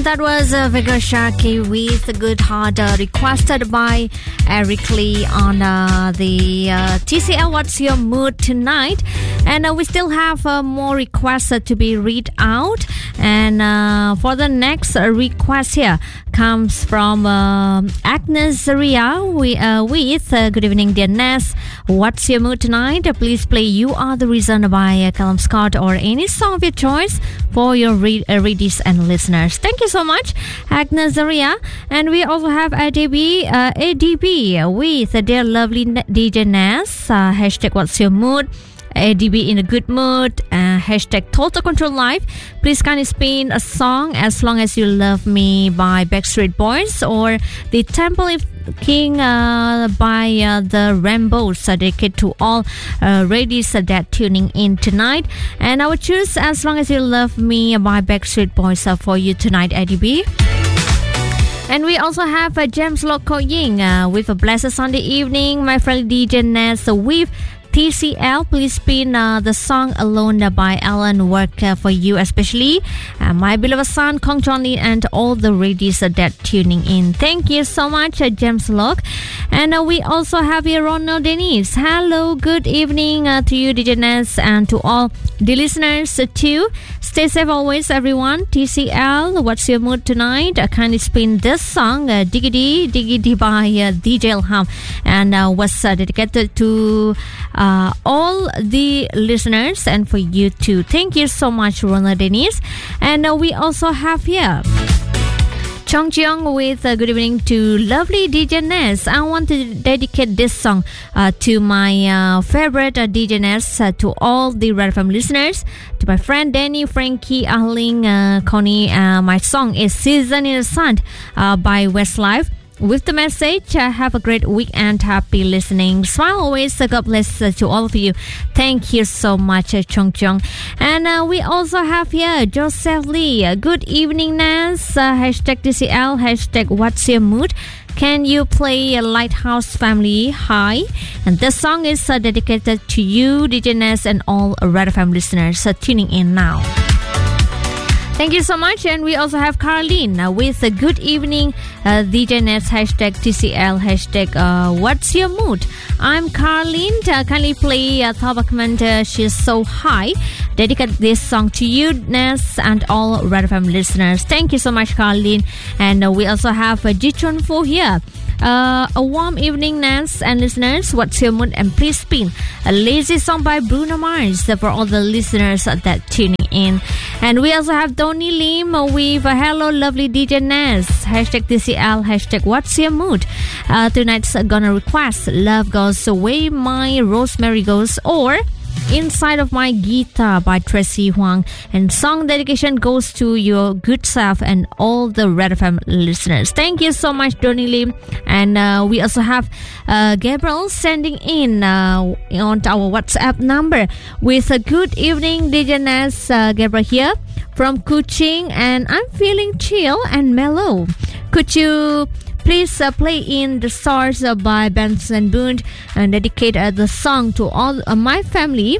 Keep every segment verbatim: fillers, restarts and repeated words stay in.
That was uh, Vigor Sharkey with a Good Heart, uh, requested by Eric Lee on uh, the uh, T C L What's Your Mood Tonight. And uh, we still have uh, more requests uh, to be read out. And uh, for the next uh, request here comes from uh, Agnes Zaria we, uh, with uh, Good Evening Dear Ness. What's Your Mood Tonight? Uh, please play You Are the Reason by uh, Callum Scott or any song of your choice for your re- uh, readies and listeners. Thank you so much, Agnes Zaria. And we also have A D B, uh, A D B with uh, Dear Lovely D J Ness. Uh, hashtag What's Your Mood? A D B in a good mood. Uh, hashtag Total Control Live. Please kindly spin a song As Long As You Love Me by Backstreet Boys or The Temple of King uh, by uh, the Rainbows, uh, dedicated to all uh, ladies uh, that tuning in tonight. And I will choose As Long As You Love Me by Backstreet Boys uh, for you tonight, A D B. And we also have uh, James Loco Ying uh, with a blessed Sunday evening. My friend D J Ness uh, with T C L, please spin uh, the song Alone by Alan Work uh, for you especially. Uh, my beloved son, Kong John Lee, and all the ladies uh, that tuning in. Thank you so much, uh, James Locke. And uh, we also have here Ronald Denise. Hello, good evening uh, to you, D J Ness, and to all the listeners uh, too. Stay safe always, everyone. T C L, what's your mood tonight? Uh, kindly spin this song, uh, Diggity Diggity by uh, D J Ilham, and uh, was uh, dedicated to uh, all the listeners and for you too. Thank you so much, Ronald Denise. And uh, we also have here Chong Jiong with uh, Good Evening to lovely D J Ness. I want to dedicate this song uh, to my uh, favorite uh, D J Ness, uh, to all the Red F M listeners, to my friend Danny, Frankie, Ahling, uh, Connie. Uh, my song is Season in the Sun uh, by Westlife. With the message, uh, have a great week and happy listening. Smile always. Uh, God bless uh, to all of you. Thank you so much, uh, Chong Chong. And uh, we also have here Joseph Lee. Uh, good evening, Ness. Uh, hashtag T C L. Hashtag What's Your Mood? Can you play a Lighthouse Family High? And this song is uh, dedicated to you, D J Ness, and all Red F M listeners uh, tuning in now. Thank you so much. And we also have Caroline uh, with a good evening, uh, D J Ness, hashtag T C L, hashtag uh, What's Your Mood? I'm Caroline. Uh, kindly play uh, Thabakman, uh, She's So High. Dedicate this song to you, Ness, and all Red F M listeners. Thank you so much, Caroline. And uh, we also have uh, Jichun Fo here. Uh, a warm evening, Ness and listeners. What's your mood? And please spin a lazy song by Bruno Mars for all the listeners that tuning in. And we also have Donny Lim with a hello, lovely D J Ness. Hashtag T C L. Hashtag What's Your Mood? Uh, tonight's gonna request Love Goes Away, My Rosemary Goes, or Inside of My Guitar by Tracy Huang. And song dedication goes to your good self and all the Red F M listeners. Thank you so much, Donny Lim. And uh, we also have uh, Gabriel sending in uh, on our WhatsApp number with a good evening, D J Ness. uh, Gabriel here from Kuching, and I'm feeling chill and mellow. Could you please uh, play in The Stars uh, by Benson Boone and dedicate uh, the song to all uh, my family,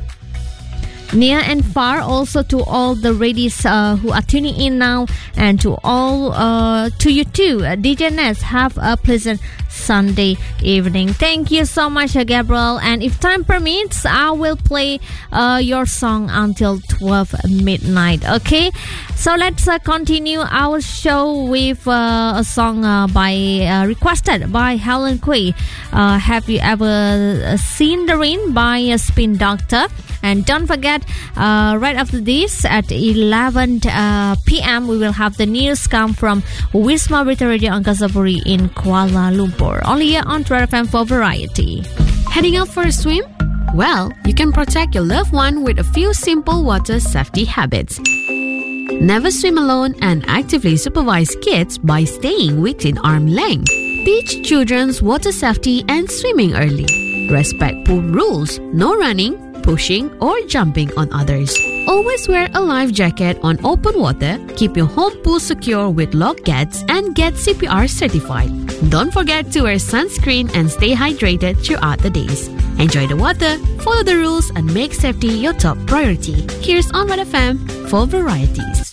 near and far, also to all the ladies uh, who are tuning in now, and to all uh, to you too, uh, D J Ness. Have a pleasant Sunday evening. Thank you so much, uh, Gabriel. And if time permits, I will play uh, your song until twelve midnight. Okay, so let's uh, continue our show with uh, a song uh, by uh, requested by Helen Kui. Uh, have you ever seen the rain by uh, Spin Doctor? And don't forget, uh, right after this at eleven uh, p.m. we will have the news come from Wisma Berita Radio Angkasa in Kuala Lumpur. Only here on Red F M for Variety. Heading out for a swim? Well, you can protect your loved one with a few simple water safety habits. Never swim alone and actively supervise kids by staying within arm length. Teach children's water safety and swimming early. Respect pool rules. No running, pushing, or jumping on others. Always wear a life jacket on open water. Keep your home pool secure with lock gates and get C P R certified. Don't forget to wear sunscreen and stay hydrated throughout the days. Enjoy the water, follow the rules, and make safety your top priority. Here's on Red F M for Varieties.